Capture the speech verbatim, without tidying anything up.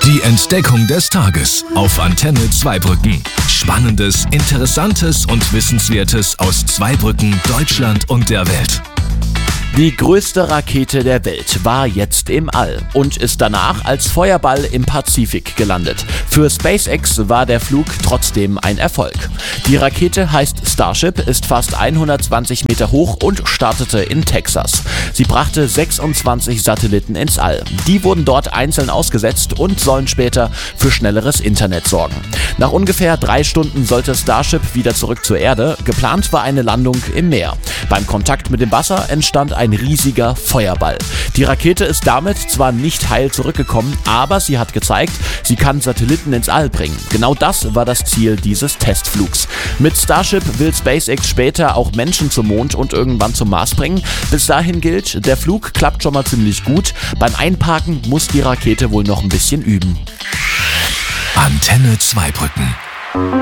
Die Entdeckung des Tages auf Antenne Zweibrücken. Spannendes, Interessantes und Wissenswertes aus Zweibrücken, Deutschland und der Welt. Die größte Rakete der Welt war jetzt im All und ist danach als Feuerball im Pazifik gelandet. Für SpaceX war der Flug trotzdem ein Erfolg. Die Rakete heißt Starship, ist fast hundertzwanzig Meter hoch und startete in Texas. Sie brachte sechsundzwanzig Satelliten ins All. Die wurden dort einzeln ausgesetzt und sollen später für schnelleres Internet sorgen. Nach ungefähr drei Stunden sollte Starship wieder zurück zur Erde. Geplant war eine Landung im Meer. Beim Kontakt mit dem Wasser entstand ein riesiger Feuerball. Die Rakete ist damit zwar nicht heil zurückgekommen, aber sie hat gezeigt, sie kann Satelliten ins All bringen. Genau das war das Ziel dieses Testflugs. Mit Starship will SpaceX später auch Menschen zum Mond und irgendwann zum Mars bringen. Bis dahin gilt, der Flug klappt schon mal ziemlich gut. Beim Einparken muss die Rakete wohl noch ein bisschen üben. Antenne Zweibrücken.